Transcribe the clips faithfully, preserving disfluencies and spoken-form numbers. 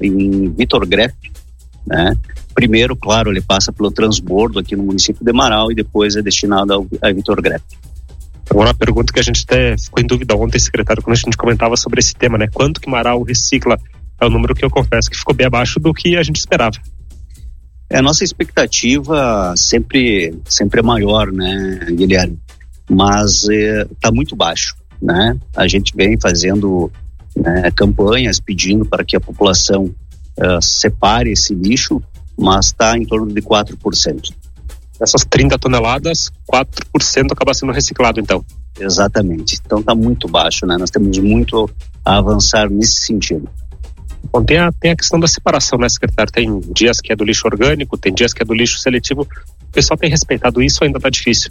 em Vitor Grepp, né? Primeiro, claro, ele passa pelo transbordo aqui no município de Marau e depois é destinado ao, a Vitor Grepp. Agora a pergunta que a gente até ficou em dúvida ontem, secretário, quando a gente comentava sobre esse tema, né? Quanto que Marau recicla? É um número que eu confesso que ficou bem abaixo do que a gente esperava. É, a nossa expectativa sempre, sempre é maior, né, Guilherme? Mas está é, muito baixo, né? A gente vem fazendo, né, campanhas pedindo para que a população uh, separe esse lixo, mas está em torno de quatro por cento. Essas trinta toneladas, quatro por cento acaba sendo reciclado, então. Exatamente. Então está muito baixo, né? Nós temos muito a avançar nesse sentido. Bom, tem a, tem a questão da separação, né, secretário? Tem dias que é do lixo orgânico, tem dias que é do lixo seletivo. O pessoal tem respeitado isso ou ainda está difícil?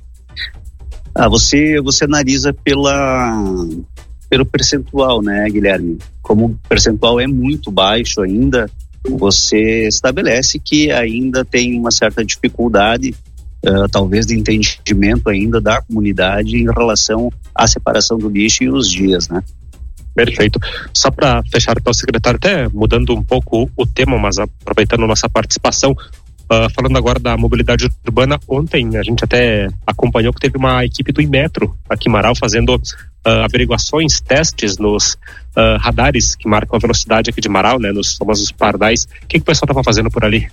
Ah, você, você analisa pela, pelo percentual, né, Guilherme? Como o percentual é muito baixo ainda, você estabelece que ainda tem uma certa dificuldade, uh, talvez de entendimento ainda da comunidade em relação à separação do lixo e os dias, né? Perfeito. Só para fechar, então, secretário, até mudando um pouco o tema, mas aproveitando nossa participação, uh, falando agora da mobilidade urbana, ontem a gente até acompanhou que teve uma equipe do Inmetro aqui em Marau fazendo uh, averiguações, testes nos uh, radares que marcam a velocidade aqui de Marau, né, nos famosos pardais. O que, que o pessoal estava fazendo por ali?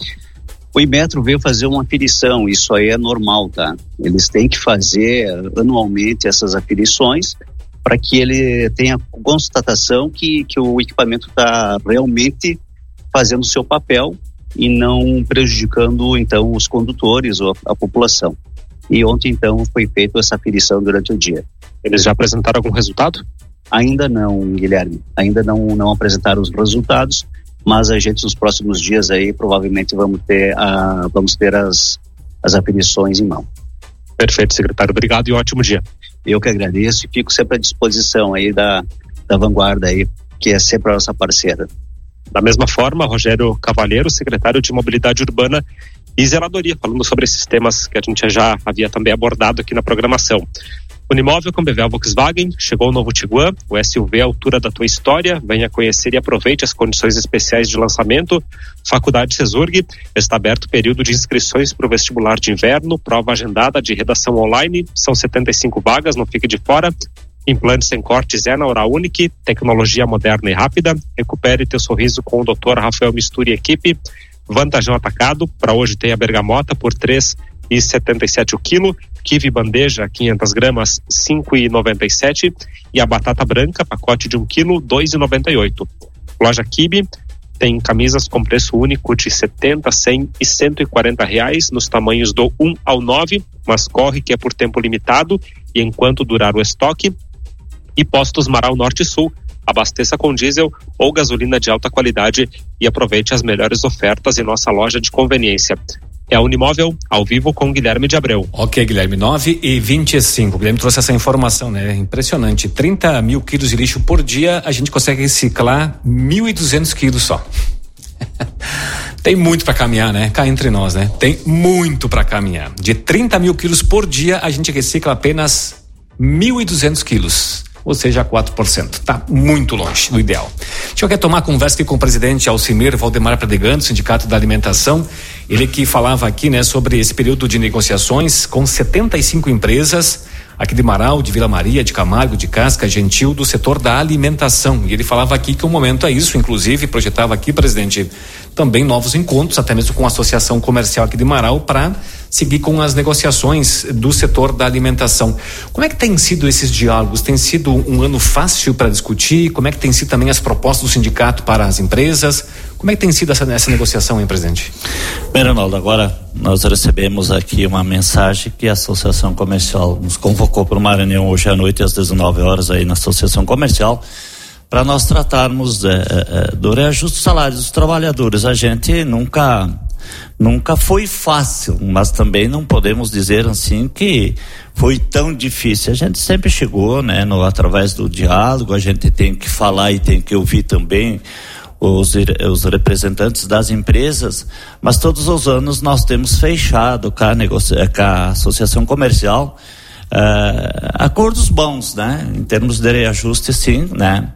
O Inmetro veio fazer uma aferição, isso aí é normal, tá? Eles têm que fazer anualmente essas aferições para que ele tenha constatação que, que o equipamento está realmente fazendo o seu papel e não prejudicando, então, os condutores ou a, a população. E ontem, então, foi feita essa aferição durante o dia. Eles já apresentaram algum resultado? Ainda não, Guilherme. Ainda não, não apresentaram os resultados, mas a gente, nos próximos dias aí, provavelmente vamos ter, a, vamos ter as, as aferições em mão. Perfeito, secretário. Obrigado e um ótimo dia. Eu que agradeço e fico sempre à disposição aí da, da Vanguarda aí, que é sempre a nossa parceira. Da mesma forma, Rogério Cavalheiro, secretário de Mobilidade Urbana e Zeladoria, falando sobre esses temas que a gente já havia também abordado aqui na programação. Unimóvel com Bevel Volkswagen, chegou o novo Tiguan, o S U V à altura da tua história. Venha conhecer e aproveite as condições especiais de lançamento. Faculdade Cesurg, está aberto o período de inscrições para o vestibular de inverno, prova agendada de redação online, são setenta e cinco vagas, não fique de fora. Implantes sem cortes é na Oral Unique, tecnologia moderna e rápida. Recupere teu sorriso com o doutor Rafael Mistura e equipe. Vantajão atacado, para hoje tem a bergamota por três reais e setenta e sete centavos o quilo, quibe bandeja quinhentas gramas cinco reais e noventa e sete centavos e a batata branca pacote de um quilo dois reais e noventa e oito centavos. Loja Kibe tem camisas com preço único de setenta, cem e cento e quarenta reais nos tamanhos do um ao nove, mas corre que é por tempo limitado e enquanto durar o estoque. E Postos Marau Norte e Sul, abasteça com diesel ou gasolina de alta qualidade e aproveite as melhores ofertas em nossa loja de conveniência. É a Unimóvel, ao vivo com Guilherme de Abreu. Ok, Guilherme, nove e vinte e cinco. O Guilherme trouxe essa informação, né? Impressionante. trinta mil quilos de lixo por dia, a gente consegue reciclar mil e duzentos quilos só. Tem muito para caminhar, né? Cá entre nós, né? Tem muito para caminhar. De trinta mil quilos por dia, a gente recicla apenas mil e duzentos quilos. Ou seja, quatro por cento. Tá muito longe do ideal. Deixa eu retomar a conversa aqui com o presidente Alcimir Valdemar Pradegano, do Sindicato da Alimentação. Ele que falava aqui, né, sobre esse período de negociações com setenta e cinco empresas aqui de Marau, de Vila Maria, de Camargo, de Casca, Gentil, do setor da alimentação. E ele falava aqui que o momento é isso, inclusive projetava aqui, presidente, também novos encontros, até mesmo com a Associação Comercial aqui de Marau, para seguir com as negociações do setor da alimentação. Como é que tem sido esses diálogos? Tem sido um ano fácil para discutir? Como é que tem sido também as propostas do sindicato para as empresas? Como é que tem sido essa, essa negociação, hein, presidente? Bem, Ronaldo, agora nós recebemos aqui uma mensagem que a Associação Comercial nos convocou para uma reunião hoje à noite às dezenove horas aí na Associação Comercial para nós tratarmos é, é, do reajuste dos salários dos trabalhadores. A gente nunca nunca foi fácil, mas também não podemos dizer assim que foi tão difícil. A gente sempre chegou, né, no, através do diálogo. A gente tem que falar e tem que ouvir também os, os representantes das empresas, mas todos os anos nós temos fechado com a, negocia, com a Associação Comercial Uh, acordos bons, né? Em termos de reajuste, sim, né?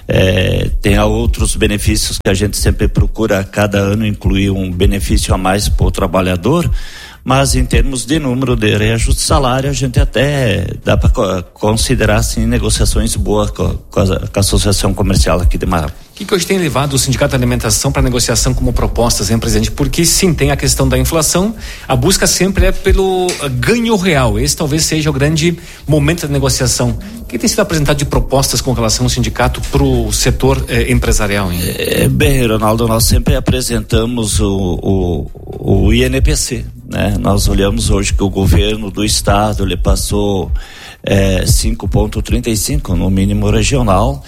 É, tem outros benefícios que a gente sempre procura a cada ano incluir um benefício a mais para o trabalhador, mas em termos de número de reajuste de salário, a gente até dá para considerar assim, negociações boas com, com, a, com a Associação Comercial aqui de Marabá. O que, que hoje tem levado o Sindicato de Alimentação para negociação como propostas, hein, presidente? Porque sim, tem a questão da inflação, a busca sempre é pelo ganho real. Esse talvez seja o grande momento da negociação. O que tem sido apresentado de propostas com relação ao sindicato para o setor eh, empresarial, hein? É, bem, Ronaldo, nós sempre apresentamos o, o, o I N P C, né? Nós olhamos hoje que o governo do estado ele passou é, cinco vírgula trinta e cinco no mínimo regional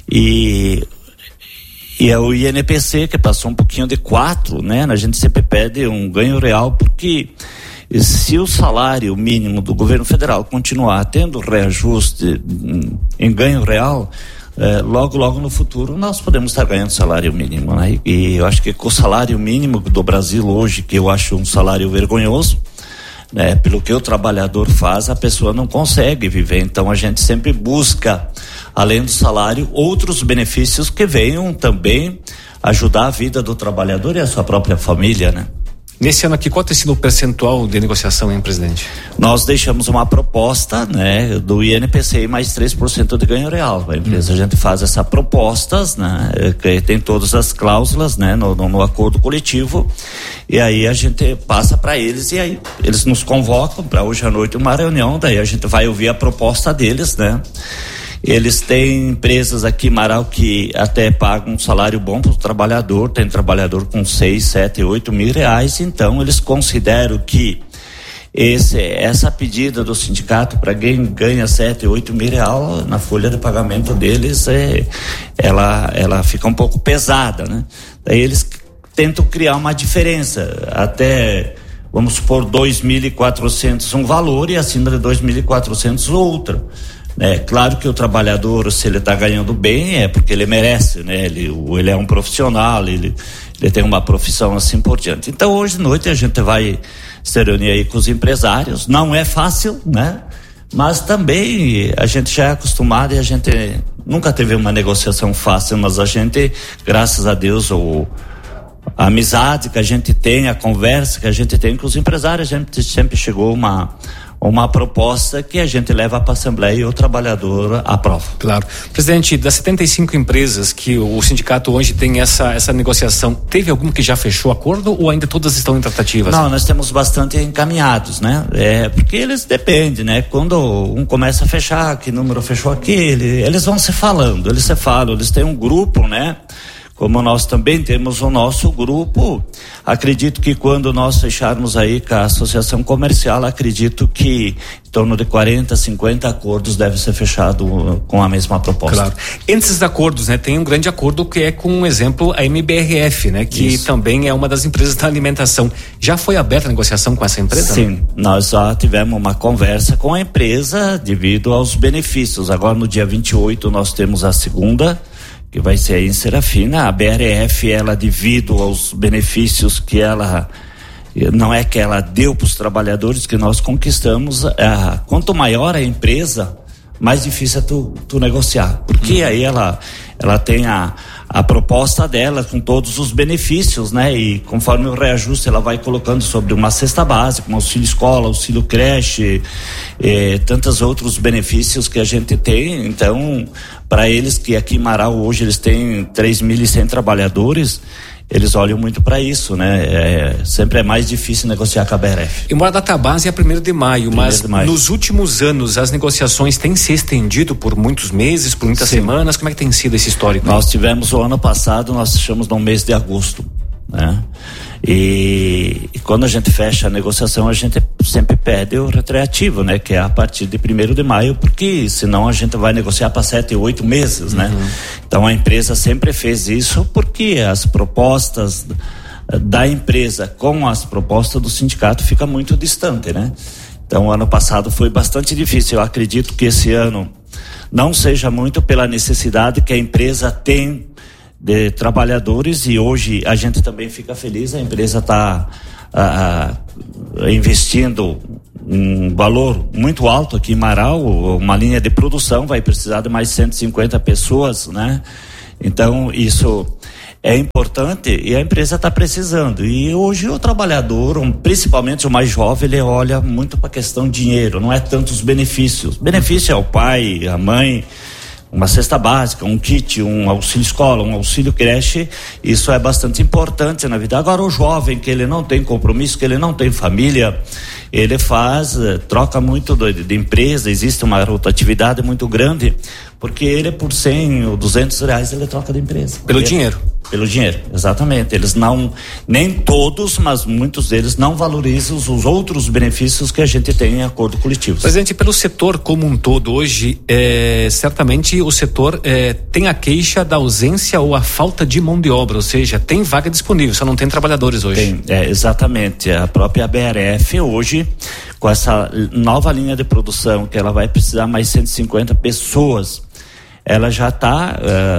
e E é o I N P C que passou um pouquinho de quatro, né? A gente sempre pede um ganho real, porque se o salário mínimo do governo federal continuar tendo reajuste em ganho real, eh, logo, logo no futuro nós podemos estar ganhando salário mínimo, né? E eu acho que com o salário mínimo do Brasil hoje, que eu acho um salário vergonhoso, né? Pelo que o trabalhador faz, a pessoa não consegue viver. Então a gente sempre busca, além do salário, outros benefícios que venham também ajudar a vida do trabalhador e a sua própria família, né? Nesse ano aqui, qual tem sido o percentual de negociação, hein, presidente? Nós deixamos uma proposta, né, do I N P C mais três por cento de ganho real. A empresa, hum. a gente faz essa propostas, né, que tem todas as cláusulas, né, no, no, no acordo coletivo, e aí a gente passa para eles e aí eles nos convocam para hoje à noite uma reunião, daí a gente vai ouvir a proposta deles, né? Eles têm empresas aqui em Marau que até pagam um salário bom para o trabalhador, tem trabalhador com seis, sete, oito mil reais, então eles consideram que esse, essa pedida do sindicato para quem ganha sete, oito mil reais na folha de pagamento deles, é, ela, ela fica um pouco pesada, né? Daí eles tentam criar uma diferença, até vamos supor dois mil e quatrocentos um valor e acima de dois mil e quatrocentos outro. É claro que o trabalhador, se ele está ganhando bem, é porque ele merece, né? Ele, ele é um profissional, ele, ele tem uma profissão assim por diante. Então hoje à noite a gente vai se reunir aí com os empresários, não é fácil, né? Mas também a gente já é acostumado e a gente nunca teve uma negociação fácil, mas a gente, graças a Deus, o, a amizade que a gente tem, a conversa que a gente tem com os empresários, a gente sempre chegou a uma uma proposta que a gente leva para a Assembleia e o trabalhador aprova. Claro. Presidente, das setenta e cinco empresas que o sindicato hoje tem essa, essa negociação, teve algum que já fechou acordo ou ainda todas estão em tratativas? Não, nós temos bastante encaminhados, né? É, porque eles dependem, né? Quando um começa a fechar, que número fechou aquele, eles vão se falando, eles se falam, eles têm um grupo, né? Como nós também temos o nosso grupo, acredito que quando nós fecharmos aí com a Associação Comercial, acredito que em torno de quarenta, cinquenta acordos deve ser fechado com a mesma proposta. Claro. Entre esses acordos, né, tem um grande acordo que é com, um exemplo, a M B R F, né, que Isso. também é uma das empresas da alimentação. Já foi aberta a negociação com essa empresa? Sim, né? Nós já tivemos uma conversa com a empresa devido aos benefícios. Agora no dia vinte e oito nós temos a segunda, que vai ser aí em Serafina. A B R F, ela devido aos benefícios que ela, não é que ela deu para os trabalhadores, que nós conquistamos, é, quanto maior a empresa, mais difícil é tu, tu negociar, porque hum. aí ela, ela tem a, a proposta dela com todos os benefícios, né? E conforme o reajuste ela vai colocando sobre uma cesta básica, como auxílio escola, auxílio creche, eh, tantos outros benefícios que a gente tem. Então, para eles que aqui em Marau hoje eles têm três mil e cem trabalhadores, eles olham muito para isso, né? É, sempre é mais difícil negociar com a B R F. Embora a data base é primeiro de maio, mas de maio. Nos últimos anos as negociações têm se estendido por muitos meses, por muitas Sim. semanas. Como é que tem sido esse histórico? Nós tivemos o ano passado, nós fechamos no mês de agosto, né? E, e quando a gente fecha a negociação, a gente sempre pede o retroativo, né? Que é a partir de primeiro de maio, porque senão a gente vai negociar para sete, oito meses, uhum. né? Então a empresa sempre fez isso porque as propostas da empresa com as propostas do sindicato fica muito distante, né? Então o ano passado foi bastante difícil. Eu acredito que esse ano não seja muito pela necessidade que a empresa tem de trabalhadores, e hoje a gente também fica feliz, a empresa está investindo um valor muito alto aqui em Marau, uma linha de produção vai precisar de mais cento e cinquenta pessoas, né? Então isso é importante e a empresa está precisando. E hoje o trabalhador, um, principalmente o mais jovem, ele olha muito para a questão de dinheiro, não é tanto os benefícios. Benefício é o pai, a mãe, uma cesta básica, um kit, um auxílio escola, um auxílio creche, isso é bastante importante na vida. Agora o jovem, que ele não tem compromisso, que ele não tem família, ele faz, troca muito de, de empresa, existe uma rotatividade muito grande, porque ele por cem ou duzentos reais ele troca de empresa. Pelo ele, dinheiro? Pelo dinheiro, exatamente. Eles não, nem todos, mas muitos deles não valorizam os outros benefícios que a gente tem em acordo coletivo. Presidente, pelo setor como um todo hoje, é, certamente o setor é, tem a queixa da ausência ou a falta de mão de obra, ou seja, tem vaga disponível, só não tem trabalhadores hoje. Tem, é, exatamente. A própria B R F hoje, com essa nova linha de produção, que ela vai precisar mais cento e cinquenta pessoas, ela já está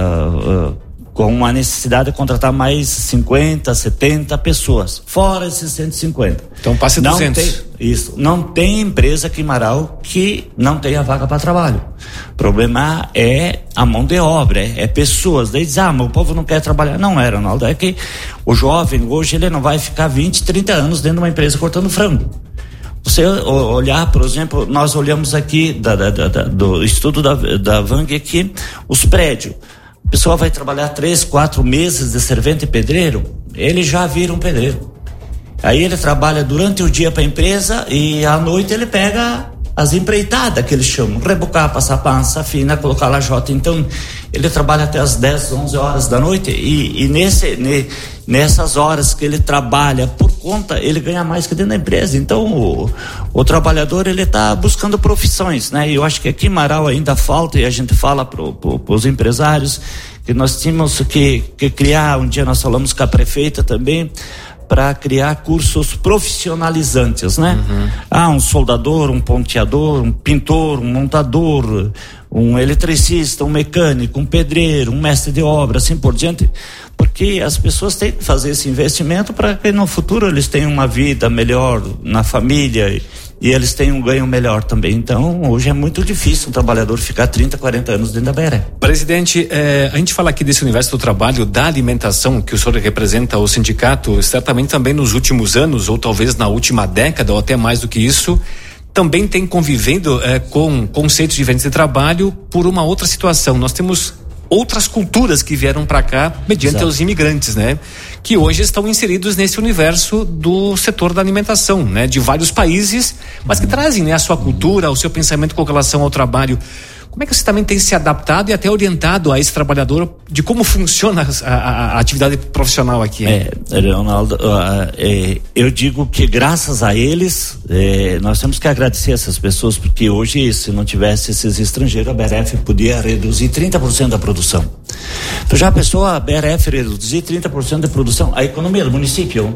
uh, uh, com uma necessidade de contratar mais cinquenta, setenta pessoas, fora esses cento e cinquenta. Então passe não duzentos. Tem, isso. Não tem empresa aqui em Marau que não tenha vaga para trabalho. O problema é a mão de obra, é, é pessoas. Daí diz, ah, mas o povo não quer trabalhar. Não é, Ronaldo, é que o jovem hoje ele não vai ficar vinte, trinta anos dentro de uma empresa cortando frango. Você olhar, por exemplo, nós olhamos aqui da, da, da, do estudo da, da Vang aqui, os prédios. A pessoa vai trabalhar três, quatro meses de servente e pedreiro, ele já vira um pedreiro. Aí ele trabalha durante o dia para a empresa e à noite ele pega as empreitadas que eles chamam, rebocar, passar pança fina, colocar lajota. Então ele trabalha até as dez, onze horas da noite e, e nesse, ne, nessas horas que ele trabalha por conta, ele ganha mais que dentro da empresa. Então o, o trabalhador ele está buscando profissões, né? E eu acho que aqui em Marau ainda falta, e a gente fala para pro, os empresários que nós tínhamos que, que criar, um dia nós falamos com a prefeita também, para criar cursos profissionalizantes, né? Uhum. Ah, um soldador, um ponteador, um pintor, um montador, um eletricista, um mecânico, um pedreiro, um mestre de obra, assim por diante, porque as pessoas têm que fazer esse investimento para que no futuro eles tenham uma vida melhor na família e, e eles tenham um ganho melhor também. Então, hoje é muito difícil um trabalhador ficar trinta, quarenta anos dentro da B R F. Presidente, eh, a gente fala aqui desse universo do trabalho, da alimentação, que o senhor representa o sindicato, certamente também nos últimos anos, ou talvez na última década, ou até mais do que isso, também tem convivendo eh, com conceitos diferentes de trabalho por uma outra situação. Nós temos outras culturas que vieram para cá mediante Exato. Os imigrantes, né? Que hoje estão inseridos nesse universo do setor da alimentação, né? De vários países, mas que trazem, né, a sua cultura, o seu pensamento com relação ao trabalho. Como é que você também tem se adaptado e até orientado a esse trabalhador de como funciona a, a, a atividade profissional aqui? É, Leonardo, uh, é, eu digo que graças a eles, é, nós temos que agradecer essas pessoas, porque hoje, se não tivesse esses estrangeiros, a B R F podia reduzir trinta por cento da produção. Então já pensou a B R F reduzir trinta por cento da produção? A economia do município?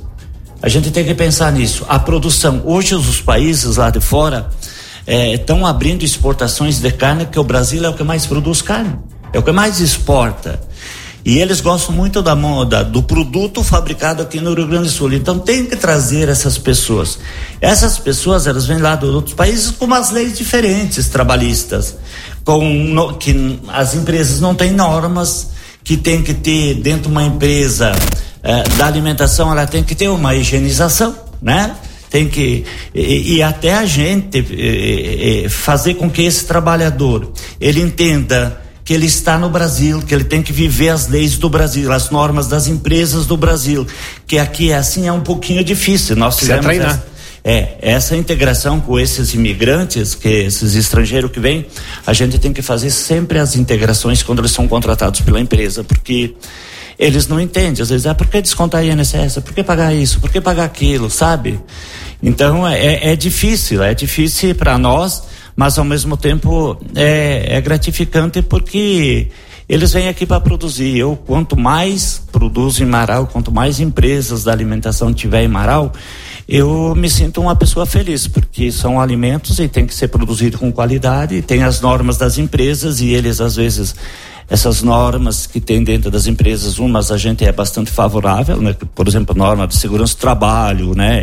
A gente tem que pensar nisso. A produção, hoje os países lá de fora estão é, abrindo exportações de carne, que o Brasil é o que mais produz carne, é o que mais exporta, e eles gostam muito da moda, do produto fabricado aqui no Rio Grande do Sul. Então tem que trazer essas pessoas. Essas pessoas, elas vêm lá de outros países com umas leis diferentes trabalhistas, com no, que as empresas não têm normas, que tem que ter dentro de uma empresa é, da alimentação, ela tem que ter uma higienização, né? Tem que, e, e até a gente e, e fazer com que esse trabalhador, ele entenda que ele está no Brasil, que ele tem que viver as leis do Brasil, as normas das empresas do Brasil, que aqui é assim, é um pouquinho difícil. Nós fizemos essa, é, essa integração com esses imigrantes, que esses estrangeiros que vêm, a gente tem que fazer sempre as integrações quando eles são contratados pela empresa, porque eles não entendem, às vezes, ah, por que descontar I N S S? Por que pagar isso? Por que pagar aquilo? Sabe? Então, é, é difícil, é difícil para nós, mas ao mesmo tempo é, é gratificante, porque eles vêm aqui para produzir. Eu, quanto mais produzo em Marau, quanto mais empresas da alimentação tiver em Marau, eu me sinto uma pessoa feliz, porque são alimentos e tem que ser produzido com qualidade, tem as normas das empresas e eles, às vezes, essas normas que tem dentro das empresas, umas a gente é bastante favorável, né? Por exemplo, norma de segurança do trabalho, né?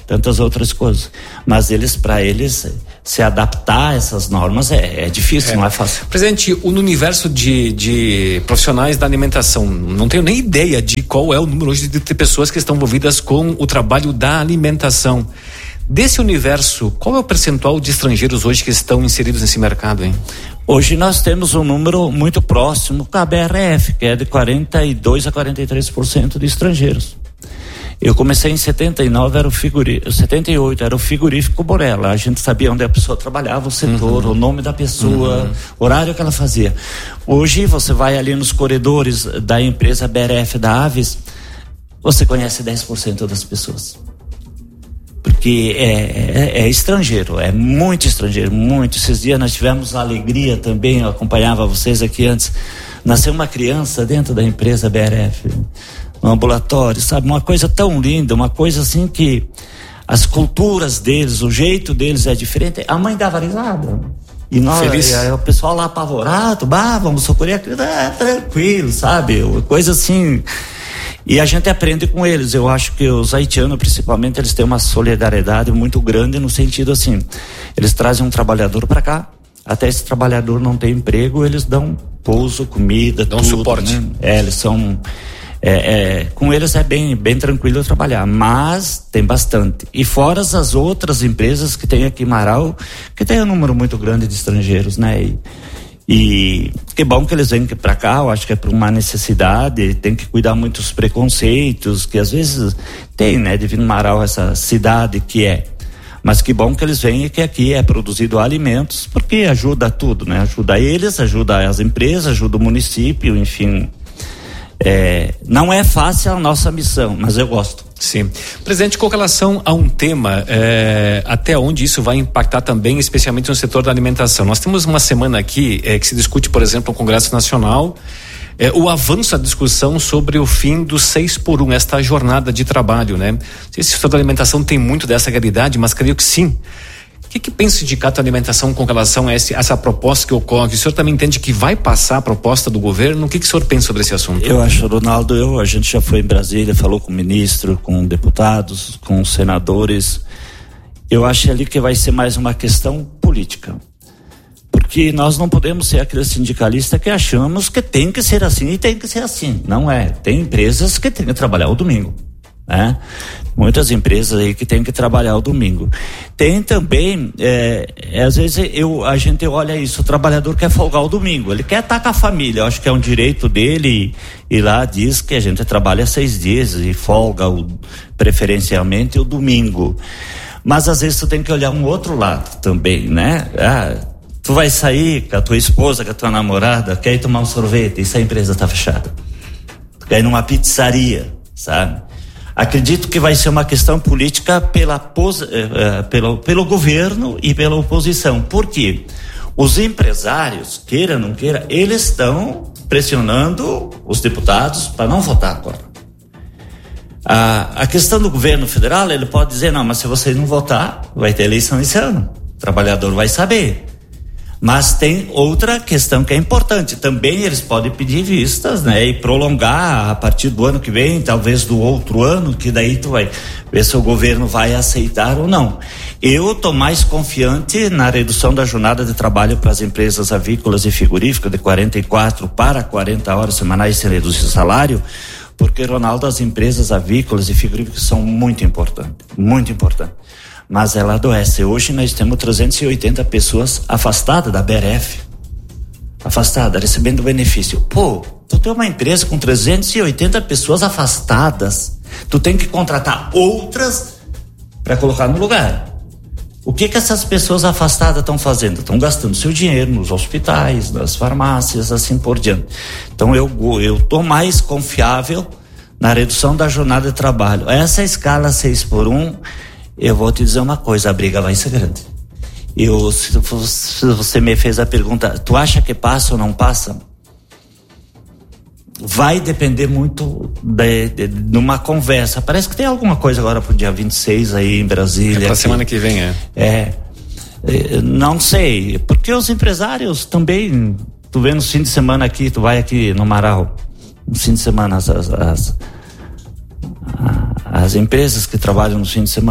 tantas outras coisas. Mas eles, para eles se adaptar a essas normas é, é difícil, é. não é fácil. Presidente, no universo de, de profissionais da alimentação, não tenho nem ideia de qual é o número hoje de pessoas que estão envolvidas com o trabalho da alimentação. Desse universo, qual é o percentual de estrangeiros hoje que estão inseridos nesse mercado, hein? Hoje nós temos um número muito próximo com a B R F, que é de quarenta e dois a quarenta e três por cento de estrangeiros. Eu comecei em setenta e nove, era o figurífico, setenta e oito, era o frigorífico Borella. A gente sabia onde a pessoa trabalhava, o setor, uhum. o nome da pessoa, uhum. horário que ela fazia. Hoje você vai ali nos corredores da empresa B R F da Aves, você conhece dez por cento das pessoas. Porque é, é, é estrangeiro, é muito estrangeiro, muito. Esses dias nós tivemos a alegria também, eu acompanhava vocês aqui antes, nasceu uma criança dentro da empresa B R F, no ambulatório, sabe, uma coisa tão linda, uma coisa assim que as culturas deles, o jeito deles é diferente. A mãe dava risada e nós, Feliz. E, o pessoal lá apavorado, bah, vamos socorrer a criança, é, tranquilo, sabe, coisa assim. E a gente aprende com eles. Eu acho que os haitianos, principalmente, eles têm uma solidariedade muito grande no sentido assim, eles trazem um trabalhador para cá, até esse trabalhador não tem emprego, eles dão pouso, comida, dão tudo, suporte. Né? É, eles são é, é, com eles é bem, bem tranquilo trabalhar, mas tem bastante. E fora as outras empresas que tem aqui em Marau, que tem um número muito grande de estrangeiros, né? E, E que bom que eles vêm para cá, eu acho que é por uma necessidade, tem que cuidar muito dos preconceitos, que às vezes tem, né, de vir no Marau, essa cidade que é. Mas que bom que eles vêm e que aqui é produzido alimentos, porque ajuda tudo, né? Ajuda eles, ajuda as empresas, ajuda o município, enfim. É, não é fácil a nossa missão, mas eu gosto. Sim. Presidente, com relação a um tema, é, até onde isso vai impactar também, especialmente no setor da alimentação. Nós temos uma semana aqui é, que se discute, por exemplo, no Congresso Nacional, é, o avanço da discussão sobre o fim do seis por um, esta jornada de trabalho, né? Não sei se o setor da alimentação tem muito dessa realidade, mas creio que sim. O que, que pensa o Sindicato da Alimentação com relação a esse, essa proposta que ocorre? O senhor também entende que vai passar a proposta do governo? O que, que o senhor pensa sobre esse assunto? Eu acho, Ronaldo, eu, a gente já foi em Brasília, falou com o ministro, com deputados, com senadores. Eu acho ali que vai ser mais uma questão política. Porque nós não podemos ser aquele sindicalista que achamos que tem que ser assim e tem que ser assim. Não é. Tem empresas que têm que trabalhar o domingo, né? Muitas empresas aí que tem que trabalhar o domingo. Tem também, é, é, às vezes eu, a gente olha isso, o trabalhador quer folgar o domingo, ele quer estar com a família, eu acho que é um direito dele, e, e lá diz que a gente trabalha seis dias e folga o, preferencialmente o domingo. Mas às vezes tu tem que olhar um outro lado também, né? Ah, tu vai sair com a tua esposa, com a tua namorada, quer ir tomar um sorvete, e se a empresa está fechada. Tu quer ir numa pizzaria, sabe? Acredito que vai ser uma questão política pela, uh, pelo, pelo governo e pela oposição. Por quê? Os empresários, queira ou não queira, eles estão pressionando os deputados para não votar agora. A, a questão do governo federal, ele pode dizer, não, mas se vocês não votar, vai ter eleição esse ano. O trabalhador vai saber. Mas tem outra questão que é importante. Também eles podem pedir vistas, né? E prolongar a partir do ano que vem, talvez do outro ano, que daí tu vai ver se o governo vai aceitar ou não. Eu tô mais confiante na redução da jornada de trabalho para as empresas avícolas e frigoríficas de quarenta e quatro para quarenta horas semanais sem reduzir o salário, porque, Ronaldo, as empresas avícolas e frigoríficas são muito importantes, muito importantes. Mas ela adoece. Hoje nós temos trezentas e oitenta pessoas afastadas da B R F. Afastada, recebendo benefício. Pô, tu tem uma empresa com trezentas e oitenta pessoas afastadas. Tu tem que contratar outras para colocar no lugar. O que que essas pessoas afastadas estão fazendo? Estão gastando seu dinheiro nos hospitais, nas farmácias, assim por diante. Então eu eu tô mais confiável na redução da jornada de trabalho. Essa escala seis por um, eu vou te dizer uma coisa, a briga vai ser grande. Eu, se, se você me fez a pergunta, tu acha que passa ou não passa? Vai depender muito de, de, de uma conversa. Parece que tem alguma coisa agora pro dia vinte e seis aí em Brasília. É pra semana que vem, é. É. Não sei, porque os empresários também, tu vê no fim de semana aqui, tu vai aqui no Marau, no fim de semana, as, as, as, as empresas que trabalham no fim de semana,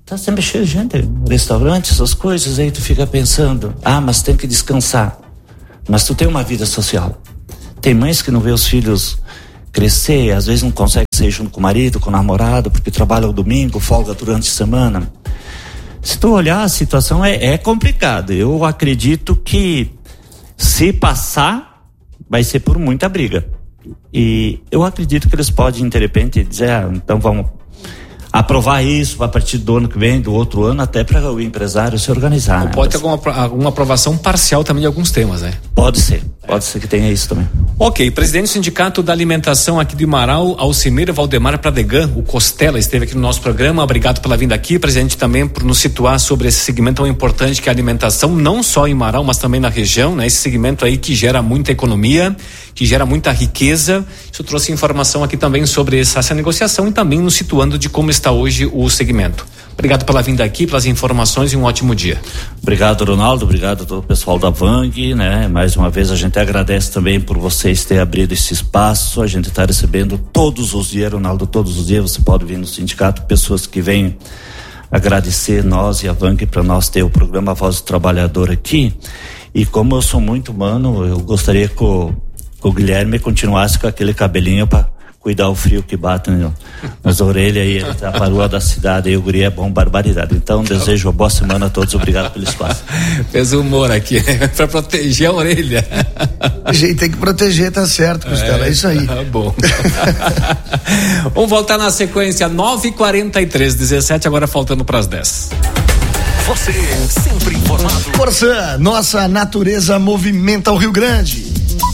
tá sempre cheio de gente, restaurante, essas coisas, aí tu fica pensando, ah, mas tem que descansar. Mas tu tem uma vida social. Tem mães que não vê os filhos crescer, às vezes não consegue ser junto com o marido, com o namorado, porque trabalha o domingo, folga durante a semana. Se tu olhar, a situação é, é complicada. Eu acredito que se passar, vai ser por muita briga. E eu acredito que eles podem, de repente, dizer, ah, então vamos aprovar isso a partir do ano que vem, do outro ano, até para o empresário se organizar. Ou né? pode ter alguma, alguma aprovação parcial também de alguns temas, né? Pode ser, pode ser que tenha isso também. Ok, presidente do Sindicato da Alimentação aqui de Marau, Alcimir Valdemar Pradegan, o Costela, esteve aqui no nosso programa. Obrigado pela vinda aqui, presidente, também por nos situar sobre esse segmento tão importante que é a alimentação, não só em Marau, mas também na região, né? Esse segmento aí que gera muita economia, que gera muita riqueza. Isso trouxe informação aqui também sobre essa, essa negociação e também nos situando de como está hoje o segmento. Obrigado pela vinda aqui, pelas informações e um ótimo dia. Obrigado, Ronaldo, obrigado a todo o pessoal da Vang, né? Mais uma vez a gente agradece também por vocês terem abrido esse espaço. A gente está recebendo todos os dias, Ronaldo, todos os dias você pode vir no sindicato, pessoas que vêm agradecer nós e a Vang para nós ter o programa Voz do Trabalhador aqui. E como eu sou muito humano, eu gostaria que o, que o Guilherme continuasse com aquele cabelinho para cuidar o frio que bate né, nas orelhas aí, ele tá para a rua da cidade aí, o guri é bom, barbaridade. Então, desejo uma boa semana a todos, obrigado pelo espaço. Fez humor aqui, para proteger a orelha. A gente tem que proteger, tá certo, Costela, é, é isso aí. Tá bom. Vamos voltar na sequência, nove e quarenta e três, dezessete, agora faltando para as dez. Você sempre informado. Corsã, nossa natureza movimenta o Rio Grande.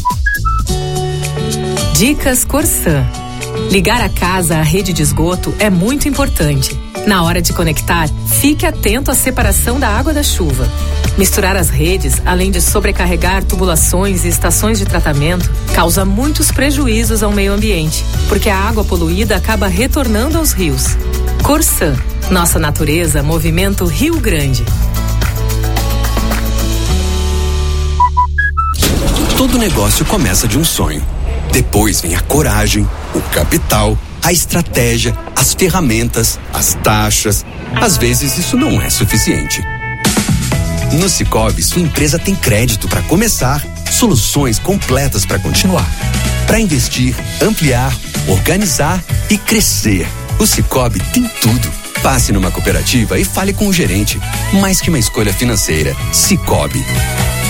Dicas Corsã. Ligar a casa à rede de esgoto é muito importante. Na hora de conectar, fique atento à separação da água da chuva. Misturar as redes, além de sobrecarregar tubulações e estações de tratamento, causa muitos prejuízos ao meio ambiente, porque a água poluída acaba retornando aos rios. Corsã, nossa natureza movimenta o Rio Grande. Todo negócio começa de um sonho. Depois vem a coragem, o capital, a estratégia, as ferramentas, as taxas. Às vezes isso não é suficiente. No Sicoob, sua empresa tem crédito para começar, soluções completas para continuar. Para investir, ampliar, organizar e crescer. O Sicoob tem tudo. Passe numa cooperativa e fale com o gerente. Mais que uma escolha financeira, Sicoob.